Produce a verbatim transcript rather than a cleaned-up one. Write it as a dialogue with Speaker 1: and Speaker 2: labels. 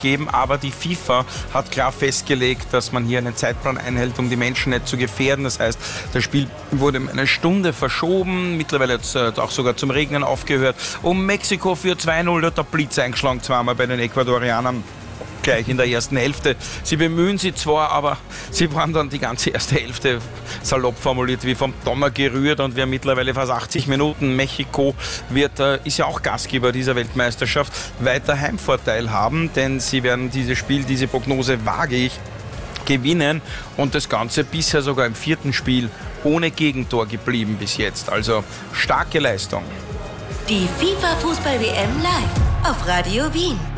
Speaker 1: geben, aber die FIFA hat klar festgelegt, dass man hier einen Zeitplan einhält, um die Menschen nicht zu gefährden. Das heißt, das Spiel wurde um eine Stunde verschoben, mittlerweile hat es auch sogar zum Regnen aufgehört. Um Mexiko für zwei null hat der Blitz eingeschlagen, zweimal bei den Ecuadorianern. Gleich in der ersten Hälfte. Sie bemühen sich zwar, aber sie waren dann die ganze erste Hälfte salopp formuliert wie vom Donner gerührt und wir haben mittlerweile fast achtzig Minuten. Mexiko wird, äh, ist ja auch Gastgeber dieser Weltmeisterschaft, weiter Heimvorteil haben, denn sie werden dieses Spiel, diese Prognose wage ich, gewinnen und das Ganze bisher sogar im vierten Spiel ohne Gegentor geblieben bis jetzt. Also starke Leistung.
Speaker 2: Die FIFA Fußball-W M live auf Radio Wien.